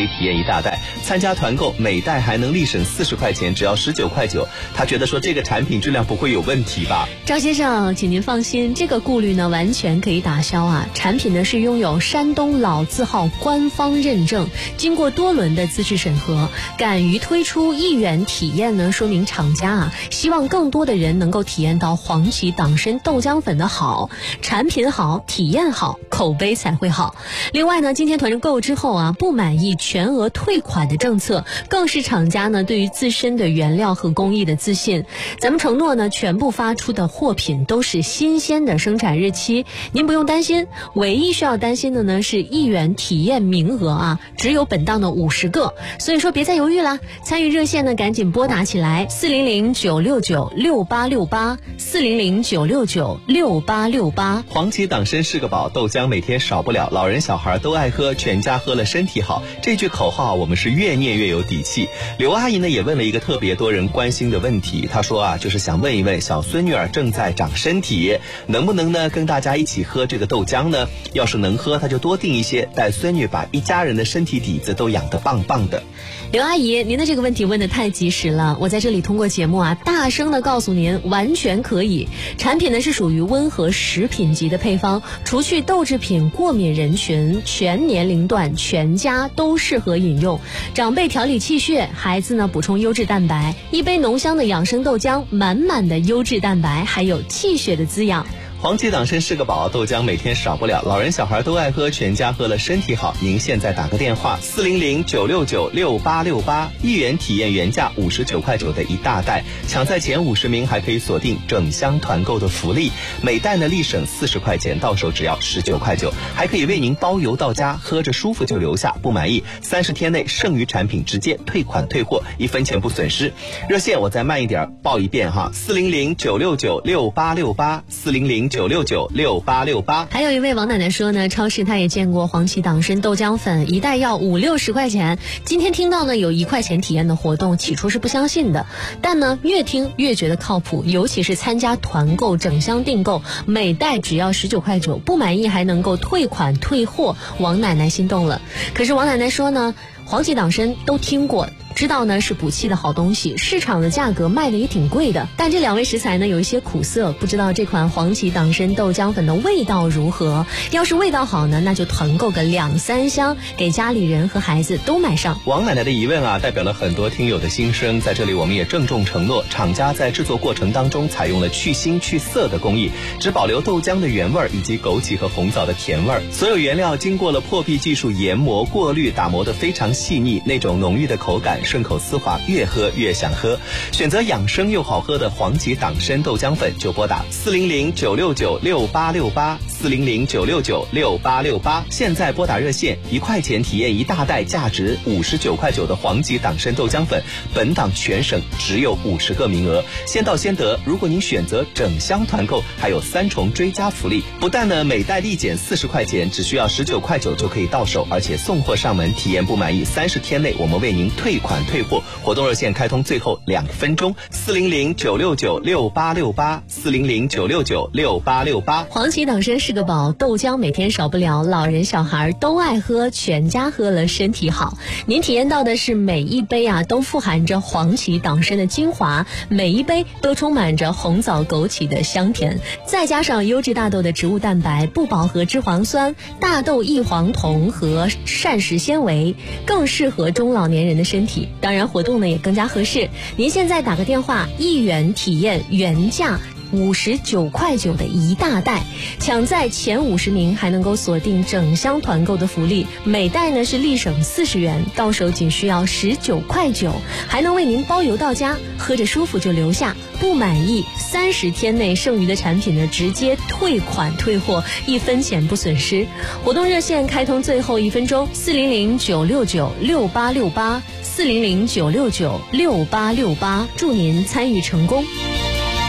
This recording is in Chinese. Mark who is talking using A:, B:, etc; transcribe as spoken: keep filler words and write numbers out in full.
A: 以体验一大袋。参加团购每袋还能立省四十块钱，只要十九块九。他觉得说这个产品质量不会有问题吧？
B: 赵先生，请您放心，这个顾虑呢完全可以打消啊。产品呢是拥有山东老字号官方认证，经过多轮的资质审核，敢于推出一元体验呢，说明厂家啊希望更多的人能够体验到黄芪党参豆浆粉的好，产品好，体验好，口碑才会好。另外呢，今天团购之后啊，不满意全额退款的政策，更是厂家呢对于自身的原料和工艺的自信。咱们承诺呢，全部发出的货品都是新鲜的生产日期，您不用担心。唯一需要担心的呢是一元体验名额啊，只有本档的五十个，所以说别再犹豫了。参与热线呢，赶紧拨打起来，四零零九六九六八六八，四零零九六九六八六八。
A: 黄芪党参是个宝，豆浆每天少不了，老人小孩都爱喝，全家喝了身体好。这句口号我们是越念越有底气。刘阿姨呢也问了一个特别多人关心的问题，她说啊，就是想问一问小孙女儿正在长身体，能不能呢跟大家一起喝这个豆浆呢？要是能喝，她就多订一些，带孙女把一家人的身体底子都养得棒棒的。
B: 刘阿姨，您的这个问题问得太及时了，我在这里通过节目啊，大声的告诉您，完全可以。产品呢是属于温和食品级的配方，除去豆制品过敏人群，全年龄段全家都适合饮用。长辈调理气血，孩子呢补充优质蛋白，一杯浓香的养生豆浆，满满的优质蛋白，还有气血的滋养。
A: 黄芪党参是个宝，豆浆每天少不了，老人小孩都爱喝，全家喝了身体好。您现在打个电话，四零零九六九六八六八，一元体验原价五十九块九的一大袋，抢在前五十名还可以锁定整箱团购的福利，每袋呢立省四十块钱，到手只要十九块九，还可以为您包邮到家，喝着舒服就留下，不满意三十天内剩余产品直接退款退货，一分钱不损失。热线我再慢一点报一遍哈，四零零九六九六八六八，四零零九六九六八六八。
B: 还有一位王奶奶说呢，超市她也见过黄芪党参豆浆粉，一袋要五六十块钱。今天听到呢有一块钱体验的活动，起初是不相信的，但呢越听越觉得靠谱，尤其是参加团购整箱订购，每袋只要十九块九，不满意还能够退款退货，王奶奶心动了。可是王奶奶说呢，黄芪党参都听过，知道呢是补气的好东西，市场的价格卖的也挺贵的，但这两味食材呢有一些苦涩，不知道这款黄芪党参豆浆粉的味道如何。要是味道好呢，那就团购个两三箱，给家里人和孩子都买上。
A: 王奶奶的疑问啊，代表了很多听友的心声，在这里我们也郑重承诺，厂家在制作过程当中采用了去腥去涩的工艺，只保留豆浆的原味以及枸杞和红枣的甜味，所有原料经过了破壁技术研磨过滤，打磨得非常细腻，那种浓郁的口感顺口丝滑，越喝越想喝。选择养生又好喝的黄芪党参豆浆粉，就拨打四零零九六九六八六八，四零零九六九六八六八。现在拨打热线，一块钱体验一大袋价值五十九块九的黄芪党参豆浆粉，本档全省只有五十个名额，先到先得。如果您选择整箱团购，还有三重追加福利，不但呢每袋立减四十块钱，只需要十九块九就可以到手，而且送货上门，体验不满意三十天内我们为您退款退货。活动热线开通最后两分钟，四零零九六九六八六八，四零零九六九六八六八。
B: 黄芪党参是个宝，豆浆每天少不了，老人小孩都爱喝，全家喝了身体好。您体验到的是每一杯啊都富含着黄芪党参的精华，每一杯都充满着红枣枸杞的香甜，再加上优质大豆的植物蛋白、不饱和脂肪酸、大豆异黄酮和膳食纤维，更适合中老年人的身体。当然活动呢也更加合适，您现在打个电话，一元体验原价五十九块九的一大袋，抢在前五十名还能够锁定整箱团购的福利，每袋呢是立省四十元，到手仅需要十九块九，还能为您包邮到家，喝着舒服就留下，不满意三十天内剩余的产品呢直接退款退货，一分钱不损失。活动热线开通最后一分钟，四零零九六九六八六八，四零零九六九六八六八，祝您参与成功。